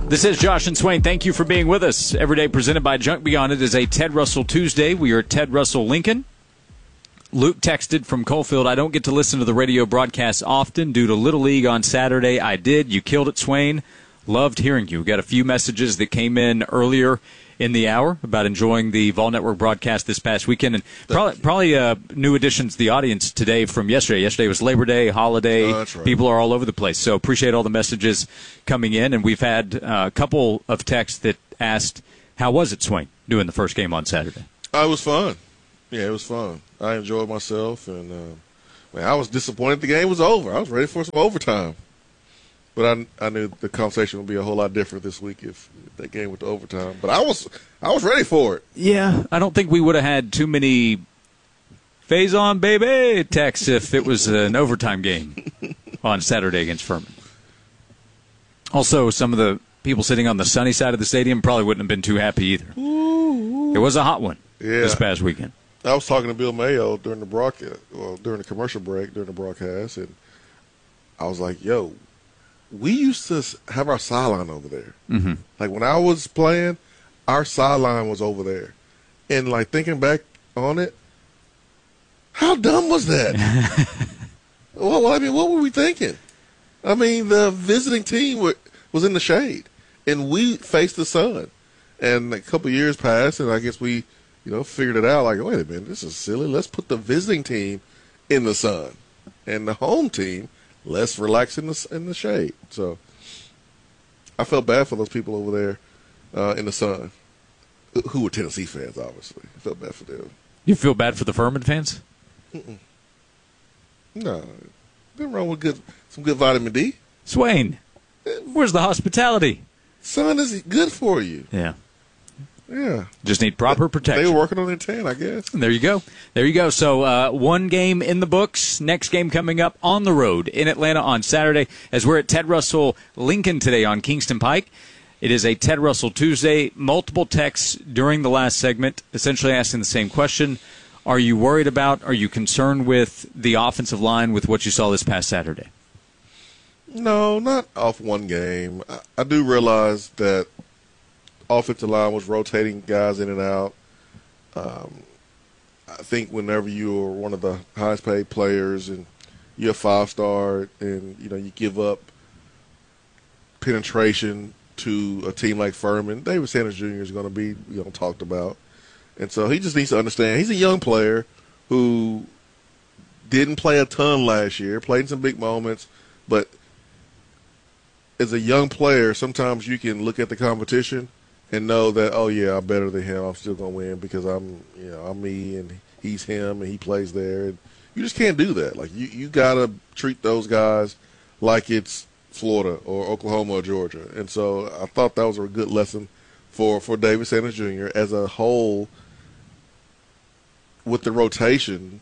This is Josh and Swain. Thank you for being with us. Every day presented by Junk Beyond. It is a Ted Russell Tuesday. We are at Ted Russell Lincoln. Luke texted from Coalfield, I don't get to listen to the radio broadcast often due to Little League on Saturday. I did. You killed it, Swain. Loved hearing you. Got a few messages that came in earlier in the hour about enjoying the Vol Network broadcast this past weekend. And probably new additions to the audience today from yesterday. Yesterday was Labor Day, holiday. Oh, that's right. People are all over the place. So appreciate all the messages coming in. And we've had a couple of texts that asked, how was it, Swain, doing the first game on Saturday? It was fun. Yeah, it was fun. I enjoyed myself. And I was disappointed the game was over. I was ready for some overtime. But I knew the conversation would be a whole lot different this week if that game went to overtime. But I was ready for it. Yeah, I don't think we would have had too many phase on baby texts if it was an overtime game on Saturday against Furman. Also, some of the people sitting on the sunny side of the stadium probably wouldn't have been too happy either. It was a hot one this past weekend. I was talking to Bill Mayo during the broadcast, during the commercial break, during the broadcast, and I was like, yo, we used to have our sideline over there. Mm-hmm. Like, when I was playing, our sideline was over there. And, like, thinking back on it, how dumb was that? Well, I mean, what were we thinking? I mean, the visiting team was in the shade, and we faced the sun. And a couple of years passed, and I guess we, figured it out. Like, wait a minute, this is silly. Let's put the visiting team in the sun. And the home team, let's relax in the shade. So I felt bad for those people over there in the sun who were Tennessee fans, obviously. I felt bad for them. You feel bad for the Furman fans? Mm-mm. No. Nothing wrong with some good vitamin D. Swain, where's the hospitality? Sun is good for you. Yeah. Yeah. Just need proper protection. They were working on their tan, I guess. There you go. There you go. So one game in the books. Next game coming up on the road in Atlanta on Saturday as we're at Ted Russell Lincoln today on Kingston Pike. It is a Ted Russell Tuesday. Multiple texts during the last segment essentially asking the same question. Are you worried about, are you concerned with the offensive line with what you saw this past Saturday? No, not off one game. I do realize that offensive line was rotating guys in and out. I think whenever you're one of the highest paid players and you're a 5-star and you give up penetration to a team like Furman, David Sanders Jr. is going to be talked about. And so he just needs to understand he's a young player who didn't play a ton last year, played in some big moments, but as a young player, sometimes you can look at the competition and know that, oh yeah, I'm better than him. I'm still gonna win because I'm me and he's him and he plays there. And you just can't do that. Like you gotta treat those guys like it's Florida or Oklahoma or Georgia. And so I thought that was a good lesson for David Sanders Jr. as a whole. With the rotation,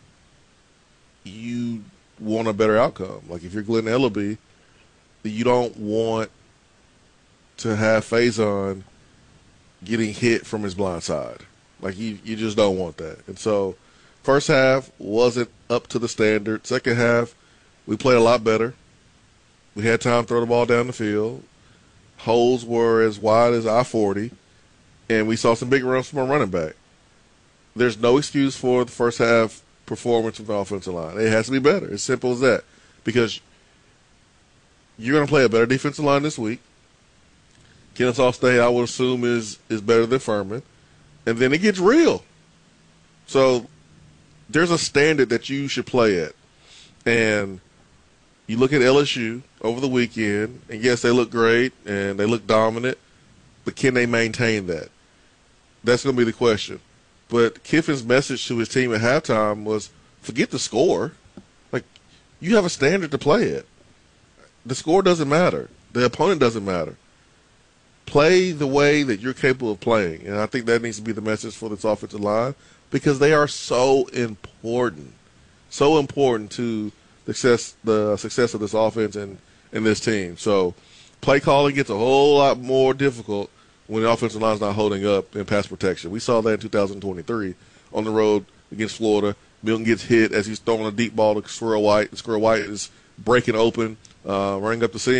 you want a better outcome. Like if you're Glenn Ellaby, you don't want to have Faison getting hit from his blind side. Like you just don't want that. And so first half wasn't up to the standard. Second half, we played a lot better. We had time to throw the ball down the field. Holes were as wide as I-40, and we saw some big runs from a running back. There's no excuse for the first half performance of the offensive line. It has to be better. It's simple as that. Because you're going to play a better defensive line this week. Kennesaw State, I would assume, is better than Furman. And then it gets real. So there's a standard that you should play at. And you look at LSU over the weekend, and yes, they look great and they look dominant, but can they maintain that? That's going to be the question. But Kiffin's message to his team at halftime was, forget the score. Like, you have a standard to play at. The score doesn't matter. The opponent doesn't matter. Play the way that you're capable of playing. And I think that needs to be the message for this offensive line because they are so important. So important to the success of this offense and this team. So play calling gets a whole lot more difficult when the offensive line is not holding up in pass protection. We saw that in 2023 on the road against Florida. Milton gets hit as he's throwing a deep ball to Squirrel White, and Squirrel White is breaking open, running up the seam,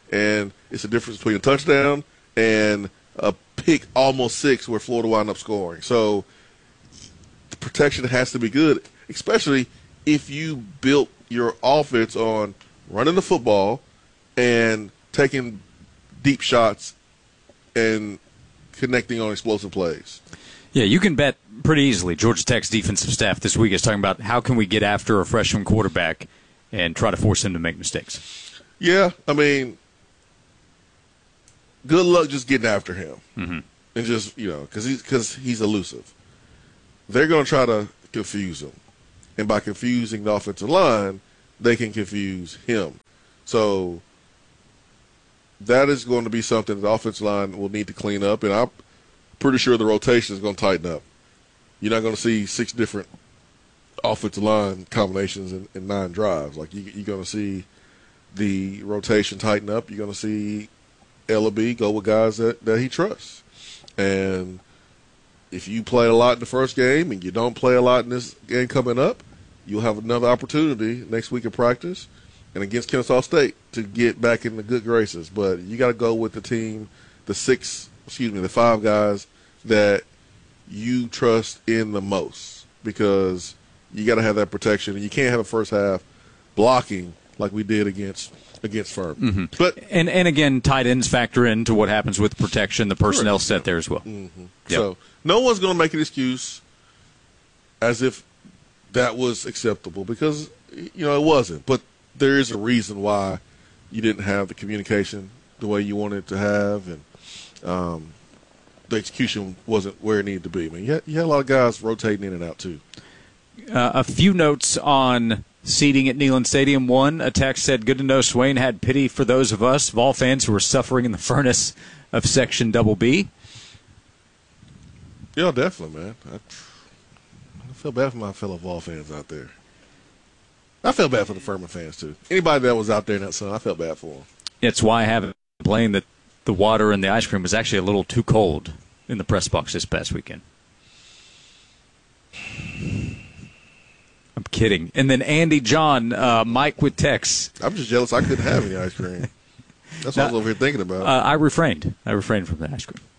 And it's the difference between a touchdown and a pick almost 6 where Florida wound up scoring. So the protection has to be good, especially if you built your offense on running the football and taking deep shots and connecting on explosive plays. Yeah, you can bet pretty easily Georgia Tech's defensive staff this week is talking about how can we get after a freshman quarterback and try to force him to make mistakes. Yeah, I mean, good luck just getting after him. Mm-hmm. And just, because he's elusive. They're going to try to confuse him. And by confusing the offensive line, they can confuse him. So that is going to be something the offensive line will need to clean up, and I'm pretty sure the rotation is going to tighten up. You're not going to see 6 different offensive line combinations in 9 drives. Like, you're going to see the rotation tighten up. You're going to see Ellaby go with guys that he trusts. And if you play a lot in the first game and you don't play a lot in this game coming up, you'll have another opportunity next week in practice and against Kennesaw State to get back in the good graces. But you got to go with the team, the 5 guys that you trust in the most, because you got to have that protection, and you can't have a first half blocking like we did against Furman. Mm-hmm. But and again, tight ends factor into what happens with protection, the personnel set there as well. Mm-hmm. Yep. So no one's going to make an excuse as if that was acceptable, because it wasn't. But there is a reason why you didn't have the communication the way you wanted to have, and the execution wasn't where it needed to be. I mean, you had a lot of guys rotating in and out too. A few notes on seating at Neyland Stadium. One, a text said, good to know Swain had pity for those of us, Vol fans, who were suffering in the furnace of Section Double B. Yeah, definitely, man. I feel bad for my fellow Vol fans out there. I feel bad for the Furman fans, too. Anybody that was out there in that sun, I felt bad for them. It's why I have complained that the water and the ice cream was actually a little too cold in the press box this past weekend. I'm kidding. And then Andy John, Mike with text. I'm just jealous I couldn't have any ice cream. That's what I was over here thinking about. I refrained. I refrained from the ice cream.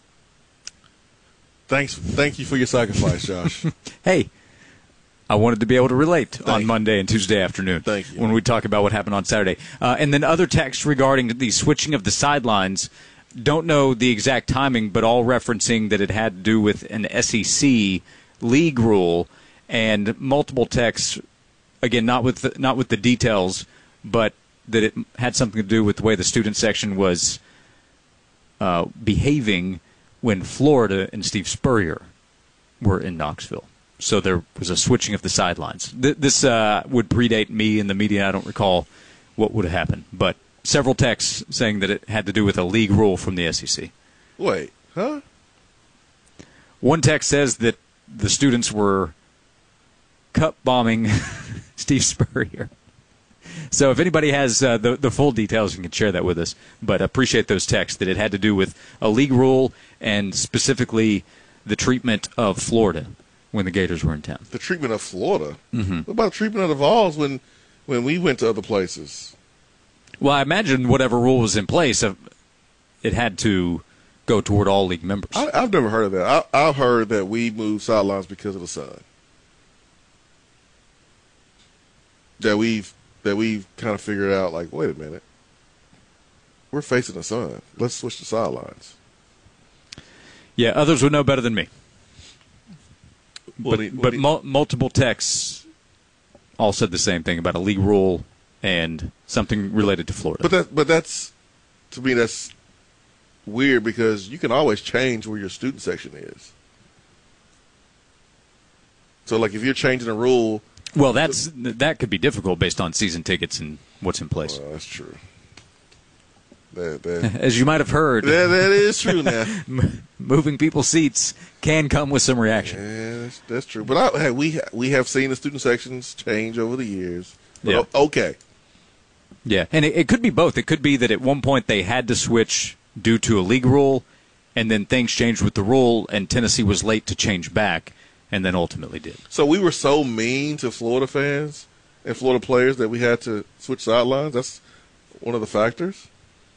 Thank you for your sacrifice, Josh. Hey, I wanted to be able to relate on Monday and Tuesday afternoon. Thank you. When we talk about what happened on Saturday. And then other texts regarding the switching of the sidelines. Don't know the exact timing, but all referencing that it had to do with an SEC league rule, and multiple texts, again, not with the details, but that it had something to do with the way the student section was behaving when Florida and Steve Spurrier were in Knoxville. So there was a switching of the sidelines. This would predate me in the media. I don't recall what would have happened, but several texts saying that it had to do with a league rule from the SEC. Wait, huh? One text says that the students were cup bombing Steve Spurrier. So if anybody has the full details, you can share that with us. But appreciate those texts that it had to do with a league rule and specifically the treatment of Florida when the Gators were in town. The treatment of Florida? Mm-hmm. What about the treatment of the Vols when we went to other places? Well, I imagine whatever rule was in place, it had to go toward all league members. I've never heard of that. I've heard that we moved sidelines because of the sun. That we've kind of figured out, like, wait a minute, we're facing the sun. Let's switch the sidelines. Yeah, others would know better than me. But multiple texts all said the same thing about a league rule and something related to Florida. But that's, to me, that's weird, because you can always change where your student section is. So, like, if you're changing a rule. Well, that could be difficult based on season tickets and what's in place. Well, that's true. As you might have heard. That is true now. Moving people's seats can come with some reaction. Yeah, that's true. But we have seen the student sections change over the years. But yeah. Okay. Yeah, and it could be both. It could be that at one point they had to switch due to a league rule, and then things changed with the rule, and Tennessee was late to change back, and then ultimately did. So we were so mean to Florida fans and Florida players that we had to switch sidelines? That's one of the factors?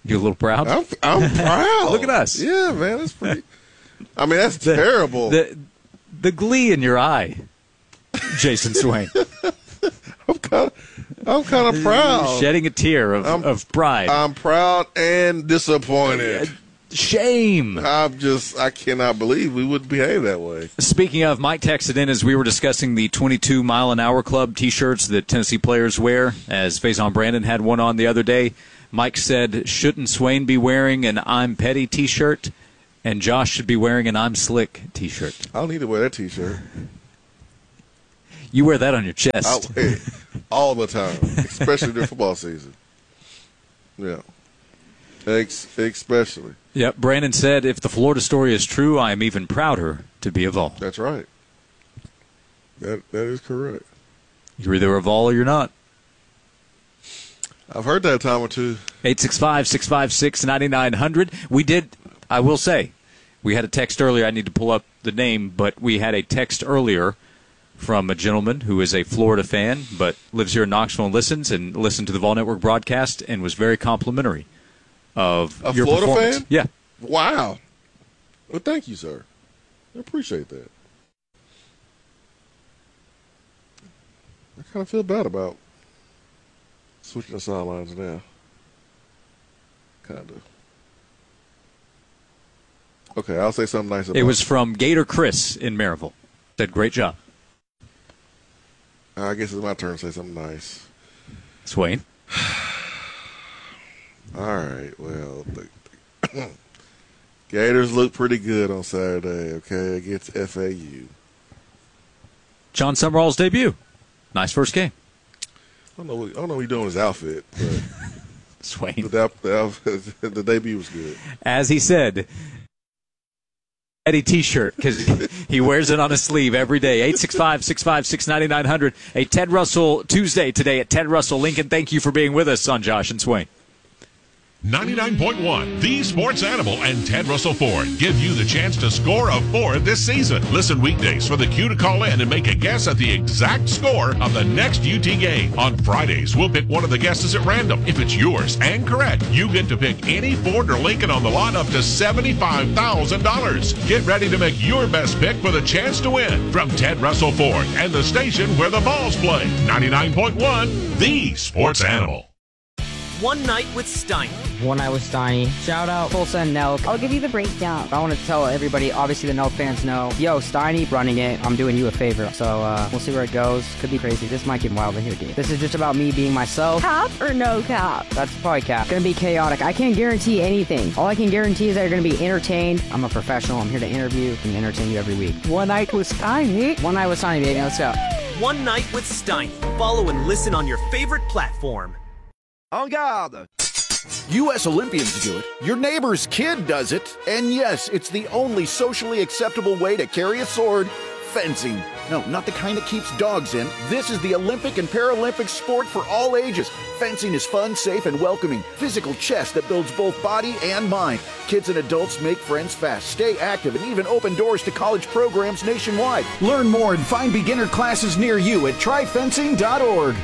You a little proud? I'm proud. Look at us. Yeah, man, that's pretty. I mean, that's terrible. The glee in your eye, Jason Swain. I'm kind of proud. Shedding a tear of pride. I'm proud and disappointed. Shame. I cannot believe we would behave that way. Speaking of, Mike texted in as we were discussing the 22 Mile an Hour Club T-shirts that Tennessee players wear, as Faison Brandon had one on the other day. Mike said, shouldn't Swain be wearing an I'm Petty T-shirt? And Josh should be wearing an I'm Slick T-shirt. I don't need to wear that T-shirt. You wear that on your chest. I wear it all the time, especially during football season. Yeah. Especially. Yep. Brandon said, if the Florida story is true, I am even prouder to be a Vol. That's right. That is correct. You're either a Vol or you're not. I've heard that a time or two. 865-656-9900. We did, I will say, we had a text earlier. I need to pull up the name, but we had a text earlier from a gentleman who is a Florida fan but lives here in Knoxville and listened to the Vol Network broadcast and was very complimentary of your Florida performance. Fan? Yeah. Wow. Well, thank you, sir. I appreciate that. I kind of feel bad about switching the sidelines now. Kind of. Okay, I'll say something nice about it. It was from Gator Chris in Maryville. Said, great job. I guess it's my turn to say something nice. Swain. All right, well, the Gators look pretty good on Saturday, okay, against FAU. John Summerall's debut. Nice first game. I don't know what he's doing with his outfit, but Swain. the debut was good. As he said, Eddie T-shirt, because he wears it on his sleeve every day. 865-656-9900. A Ted Russell Tuesday today at Ted Russell Lincoln. Thank you for being with us on Josh and Swain. 99.1, The Sports Animal and Ted Russell Ford give you the chance to score a Ford this season. Listen weekdays for the cue to call in and make a guess at the exact score of the next UT game. On Fridays, we'll pick one of the guesses at random. If it's yours and correct, you get to pick any Ford or Lincoln on the lot up to $75,000. Get ready to make your best pick for the chance to win from Ted Russell Ford and the station where the balls play. 99.1, The Sports Animal. One Night with Steiny. One Night with Steiny. Shout out Tulsa and Nelk. I'll give you the breakdown. I want to tell everybody, obviously the Nelk fans know, yo, Steiny running it, I'm doing you a favor. So we'll see where it goes. Could be crazy. This might get wild in here, dude. This is just about me being myself. Cap or no cap? That's probably cap. Gonna be chaotic. I can't guarantee anything. All I can guarantee is that you're gonna be entertained. I'm a professional. I'm here to interview and entertain you every week. One Night with Steiny. One Night with Steiny, baby. Let's go. One Night with Steiny. Follow and listen on your favorite platform. En garde! U.S. Olympians do it, your neighbor's kid does it, and yes, it's the only socially acceptable way to carry a sword, fencing. No, not the kind that keeps dogs in. This is the Olympic and Paralympic sport for all ages. Fencing is fun, safe, and welcoming. Physical chess that builds both body and mind. Kids and adults make friends fast, stay active, and even open doors to college programs nationwide. Learn more and find beginner classes near you at tryfencing.org.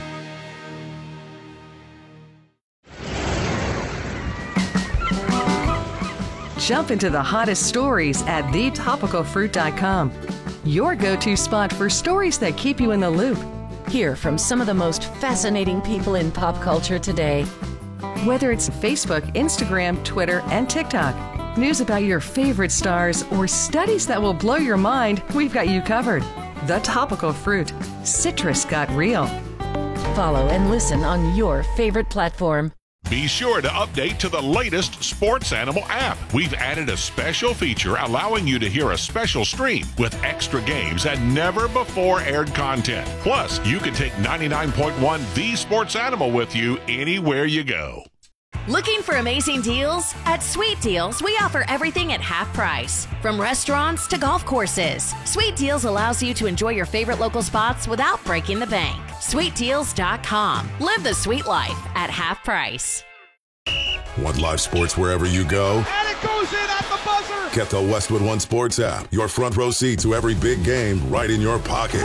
Jump into the hottest stories at thetopicalfruit.com. Your go-to spot for stories that keep you in the loop. Hear from some of the most fascinating people in pop culture today. Whether it's Facebook, Instagram, Twitter, and TikTok, news about your favorite stars, or studies that will blow your mind, we've got you covered. The Topical Fruit. Citrus got real. Follow and listen on your favorite platform. Be sure to update to the latest Sports Animal app. We've added a special feature allowing you to hear a special stream with extra games and never before aired content. Plus, you can take 99.1 The Sports Animal with you anywhere you go. Looking for amazing deals? At Sweet Deals, we offer everything at half price. From restaurants to golf courses, Sweet Deals allows you to enjoy your favorite local spots without breaking the bank. SweetDeals.com. Live the sweet life at half price. Want live sports wherever you go? And it goes in at the buzzer! Get the Westwood One Sports app. Your front row seat to every big game right in your pocket.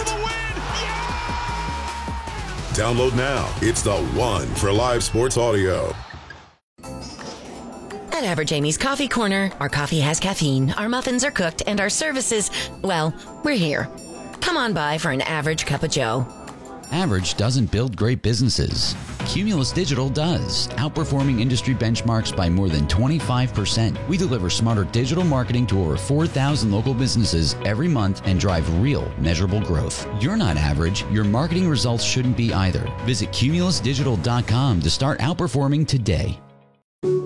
Download now. It's the one for live sports audio. At Average Amy's Coffee Corner, our coffee has caffeine, our muffins are cooked, and our services, well, we're here. Come on by for an average cup of joe. Average doesn't build great businesses. Cumulus Digital does, outperforming industry benchmarks by more than 25%. We deliver smarter digital marketing to over 4,000 local businesses every month and drive real, measurable growth. You're not average. Your marketing results shouldn't be either. Visit cumulusdigital.com to start outperforming today.